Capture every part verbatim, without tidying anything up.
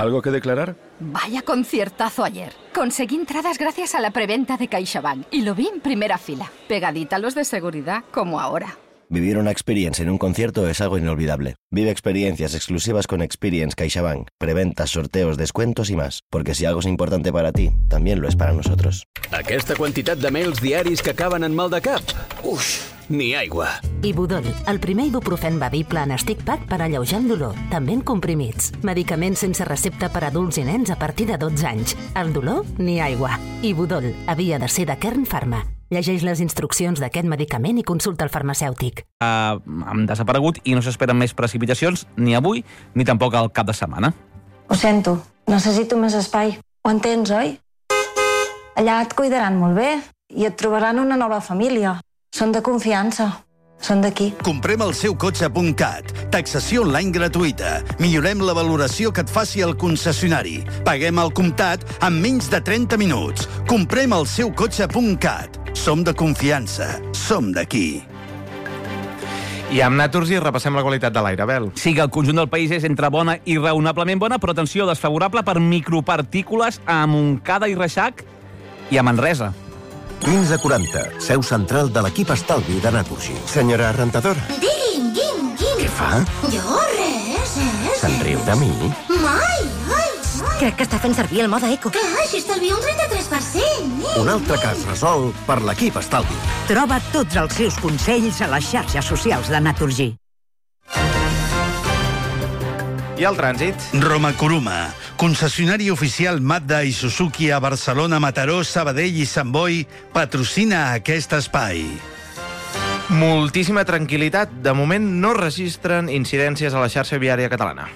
¿Algo que declarar? Vaya conciertazo ayer. Conseguí entradas gracias a la preventa de CaixaBank y lo vi en primera fila, pegadita a los de seguridad, como ahora. Vivir una experiencia en un concierto es algo inolvidable. Vive experiencias exclusivas con Experience CaixaBank. Preventas, sorteos, descuentos y más. Porque si algo es importante para ti, también lo es para nosotros. Aquesta quantitat de mails diaris que acaben en mal de cap? Uf, ni aigua. Ibudol, el primer ibuprofen bevible en stick pack per alleujar el dolor, també en comprimits. Medicaments sense recepta per a adults i nens a partir de dotze anys. El dolor, ni aigua. Ibudol havia de ser de Kern Pharma. Llegeix les instruccions d'aquest medicament i consulta el farmacèutic. Uh, hem desaparegut i no s'esperen més precipitacions ni avui ni tampoc al cap de setmana. Ho sento, necessito més espai. Ho entens, oi? Allà et cuidaran molt bé i et trobaran una nova família. Són de confiança. Són d'aquí. Comprem el seu cotxe punt cat. Taxació online gratuïta. Millorem la valoració que et faci el concessionari. Paguem el comptat en menys de trenta minuts. Comprem el seu cotxe punt cat. Som de confiança. Som d'aquí. I amb Naturgy repassem la qualitat de l'aire, Bel. Sí que el conjunt del país és entre bona i raonablement bona, però atenció, desfavorable per micropartícules a Montcada i Reixac i a Manresa. quinze quaranta, seu central de l'equip estalvi de Naturgy. Senyora rentadora. Digui'm, digui'm, digui'm. Què fa? Jo, res, res. Se'n riu de mi? Mai, ai, ai. Crec que està fent servir el mode eco. Clar, així estalvia un trenta-tres per cent. Un altre cas resolt per l'equip estalvi. Troba tots els seus consells a les xarxes socials de Naturgy. I el trànsit? Roma Kuruma, concessionari oficial Mazda i Suzuki a Barcelona, Mataró, Sabadell i Sant Boi, patrocina aquest espai. Moltíssima tranquil·litat. De moment no registren incidències a la xarxa viària catalana.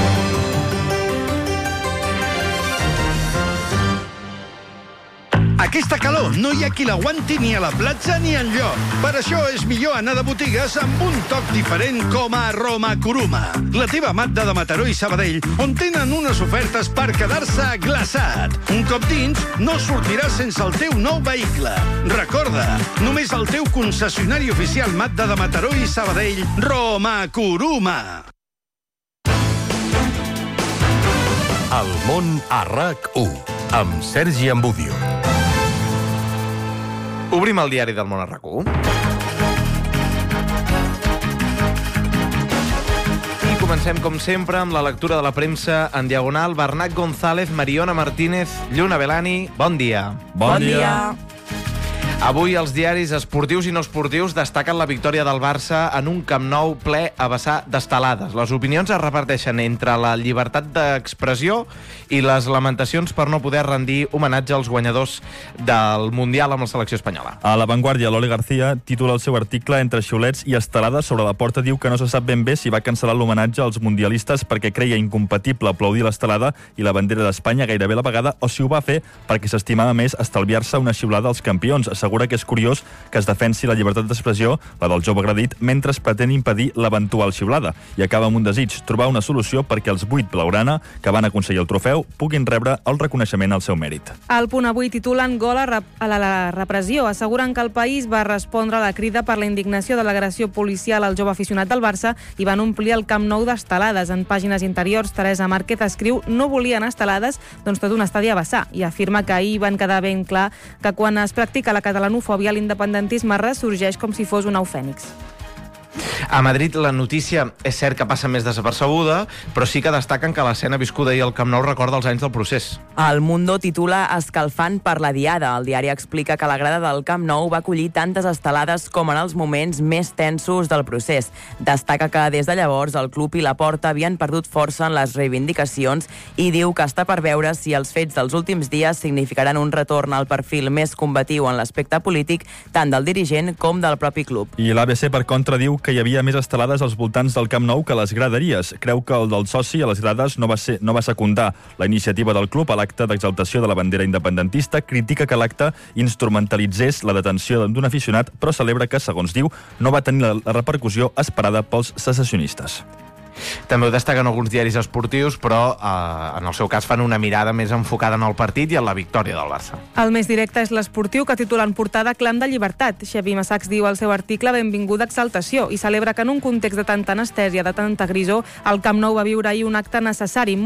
Aquesta calor no hi ha qui l'aguanti ni a la platja ni enlloc. Per això és millor anar de botigues amb un toc diferent com a Roma Kuruma. La teva Mazda de Mataró i Sabadell, on tenen unes ofertes per quedar-se glaçat. Un cop dins, no sortiràs sense el teu nou vehicle. Recorda, només el teu concessionari oficial Mazda de Mataró i Sabadell, Roma Kuruma. El món a RAC u, amb Sergi Ambudio. Obrim el diari del món a RAC u. I comencem, com sempre, amb la lectura de la premsa en diagonal. Bernat González, Mariona Martínez, Lluna Belani, bon dia. Bon dia. Avui els diaris esportius i no esportius destaquen la victòria del Barça en un Camp Nou ple a vessar d'estelades. Les opinions es reparteixen entre la llibertat d'expressió i les lamentacions per no poder rendir homenatge als guanyadors del Mundial amb la selecció espanyola. A La Vanguardia, l'Oli García titula el seu article Entre xiulets i estelades sobre la porta. Diu que no se sap ben bé si va cancel·lar l'homenatge als mundialistes perquè creia incompatible aplaudir l'estelada i la bandera d'Espanya gairebé a la vegada, o si ho va fer perquè s'estimava més estalviar-se una xiulada als campions. Assegura que és curiós que es defensi la llibertat d'expressió, la del jove agredit, mentre es pretén impedir l'eventual xiulada. I acaba amb un desig, trobar una solució perquè els vuit blaugrana que van aconseguir el trofeu puguin rebre el reconeixement al seu mèrit. Al Punt Avui titulen Gol a, rep a la, la repressió. Asseguren que el país va respondre a la crida per la indignació de l'agressió policial al jove aficionat del Barça i van omplir el Camp Nou d'estelades. En pàgines interiors, Teresa Márquez escriu no volien estelades, doncs tot un estadi a vessar, i afirma que ahir van quedar ben clar que quan es practica la catalanofòbia l'independentisme ressorgeix com si fos un au fènix. A Madrid la notícia és cert que passa més desapercebuda, però sí que destaquen que l'escena viscuda ahir al Camp Nou recorda els anys del procés. El Mundo titula Escalfant per la Diada. El diari explica que la grada del Camp Nou va acollir tantes estelades com en els moments més tensos del procés. Destaca que des de llavors el club i la Porta havien perdut força en les reivindicacions i diu que està per veure si els fets dels últims dies significaran un retorn al perfil més combatiu en l'aspecte polític tant del dirigent com del propi club. I l'A B C, per contra, diu que hi havia més estelades als voltants del Camp Nou que a les graderies. Creu que el del soci a les grades no va, ser, no va secundar la iniciativa del club a l'acte d'exaltació de la bandera independentista. Critica que l'acte instrumentalitzés la detenció d'un aficionat, però celebra que, segons diu, no va tenir la repercussió esperada pels secessionistes. També ho destaquen alguns diaris esportius, però eh, en el seu cas fan una mirada més enfocada en el partit i en la victòria del Barça. El més directe és l'esportiu, que titula en portada Clam de llibertat. Xavi Massacs diu al seu article benvinguda exaltació i celebra que en un context de tanta anestèsia, de tanta grisor, el Camp Nou va viure ahir un acte necessari,